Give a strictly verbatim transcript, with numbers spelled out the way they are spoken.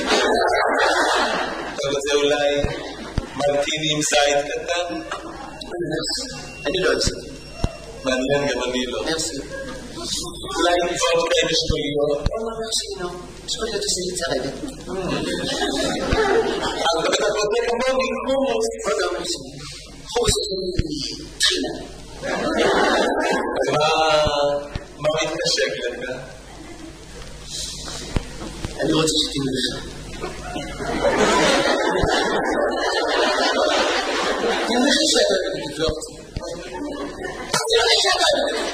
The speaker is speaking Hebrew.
אתה רוצה אולי מרטיני עם זית קטן? אני לא אוהב זה. מעניין, גם אני לא. מרסי. אולי וודקה עם אשכוליות? לא, מרסי, לא. אשכוליות עושה לי צרבת. אז אתה בטח רוצה כמוני, חומוס. עוד לא, מרסי. חומוס עושה לי תחינה. אז מה מתקשק לך? אני רוצה שתהיה לך. תהיה לך שאתה בגדלות. תהיה לך שאתה בגדלות.